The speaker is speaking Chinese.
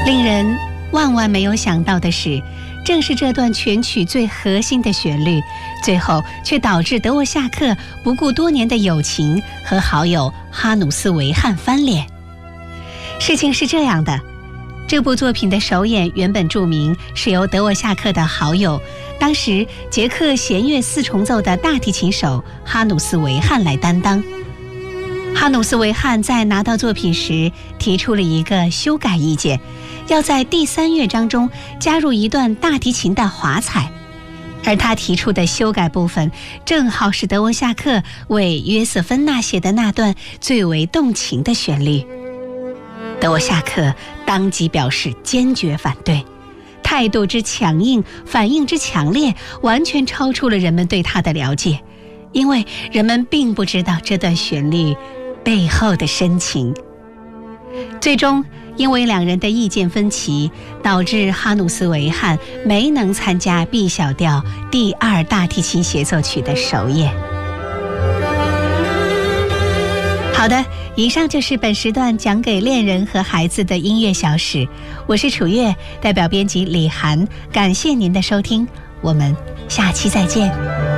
令人万万没有想到的是，正是这段全曲最核心的旋律，最后却导致德沃夏克不顾多年的友情和好友哈努斯·维汉翻脸。事情是这样的，这部作品的首演原本注明是由德沃夏克的好友，当时捷克弦乐四重奏的大提琴手哈努斯·维汉来担当。哈努斯·维汉在拿到作品时提出了一个修改意见，要在第3乐章中加入一段大提琴的华彩，而他提出的修改部分正好是德沃夏克为约瑟芬娜写的那段最为动情的旋律。德沃夏克当即表示坚决反对，态度之强硬，反应之强烈，完全超出了人们对他的了解，因为人们并不知道这段旋律背后的深情。最终因为两人的意见分歧，导致哈努斯·维汉没能参加 B 小调第2大提琴协奏曲的首演。好的，以上就是本时段讲给恋人和孩子的音乐小史，我是楚月，代表编辑李涵，感谢您的收听，我们下期再见。